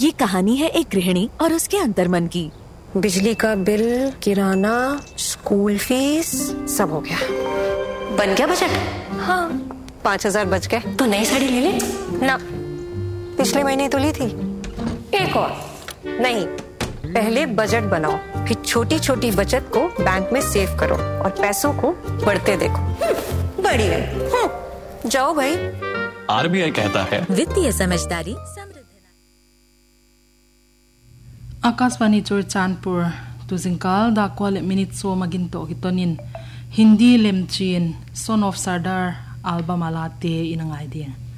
ये कहानी है एक गृहिणी और उसके अंतर्मन की। बिजली का बिल, किराना, स्कूल फीस सब हो गया। बन गया बजट? हाँ, 5,000 बच गए। तो नई साड़ी ले ले ना, पिछले महीने तो ली थी। एक और नहीं, पहले बजट बनाओ, फिर छोटी छोटी बचत को बैंक में सेव करो और पैसों को बढ़ते देखो। बढ़िया। जाओ भाई। आरबीआई कहता है वित्तीय समझदारी आकाशवाणी चुरचानपुर तुजिंकाल दा क्वाल मिनिट सो मगिन तो हितोनिन Hindi लेमचिन son of Sardar album आलाते इनंगाई they